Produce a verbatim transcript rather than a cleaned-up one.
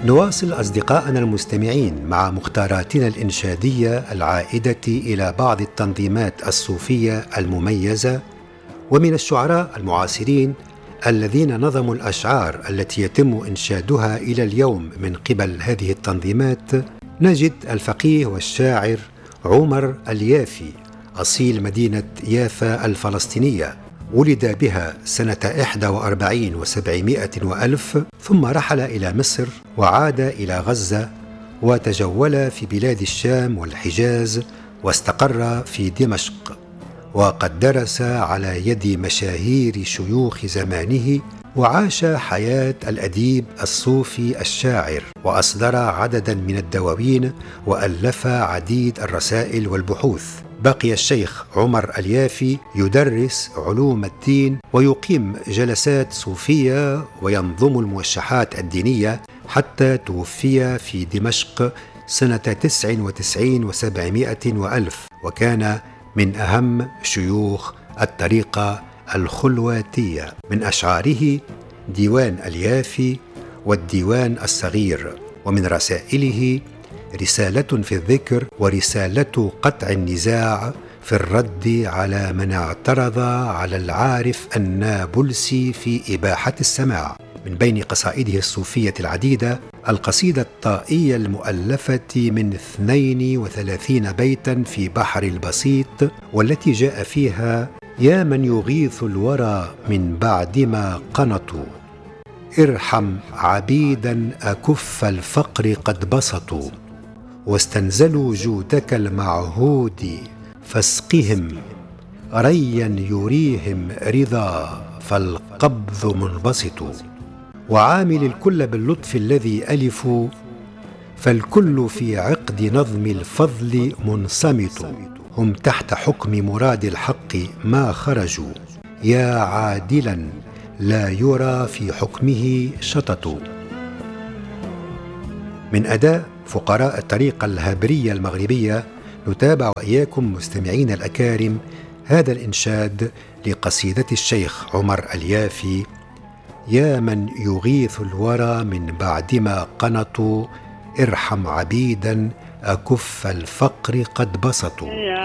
نواصل أصدقائنا المستمعين مع مختاراتنا الإنشادية العائدة إلى بعض التنظيمات الصوفية المميزة ومن الشعراء المعاصرين الذين نظموا الأشعار التي يتم إنشادها إلى اليوم من قبل هذه التنظيمات. نجد الفقيه والشاعر عمر اليافي أصيل مدينة يافا الفلسطينية، ولد بها سنة إحدى وأربعين وسبعمائة وألف، ثم رحل إلى مصر وعاد إلى غزة وتجول في بلاد الشام والحجاز واستقر في دمشق، وقد درس على يد مشاهير شيوخ زمانه وعاش حياة الأديب الصوفي الشاعر، وأصدر عددا من الدواوين وألف عديد الرسائل والبحوث. بقي الشيخ عمر اليافي يدرس علوم الدين ويقيم جلسات صوفية وينظم الموشحات الدينية حتى توفي في دمشق سنة تسع وتسعين وسبعمائة وألف، وكان من أهم شيوخ الطريقة الخلواتية. من أشعاره ديوان اليافي والديوان الصغير، ومن رسائله رسالة في الذكر ورسالة قطع النزاع في الرد على من اعترض على العارف النابلسي في إباحة السماع. من بين قصائده الصوفية العديدة القصيدة الطائية المؤلفة من اثنين وثلاثين بيتا في بحر البسيط، والتي جاء فيها: يا من يغيث الورى من بعد ما قنطوا، ارحم عبيدا أكف الفقر قد بسطوا، واستنزلوا جودك المعهود فاسقهم، ريا يريهم رضا فالقبض منبسط، وعامل الكل باللطف الذي ألفوا، فالكل في عقد نظم الفضل منصمت، هم تحت حكم مراد الحق ما خرجوا، يا عادلا لا يرى في حكمه شطط. من أداء فقراء الطريقة الهابرية المغربية نتابع إياكم مستمعين الأكارم هذا الإنشاد لقصيدة الشيخ عمر اليافي: يا من يغيث الورى من بعد ما قنطوا، ارحم عبيدا أكف الفقر قد بسطوا.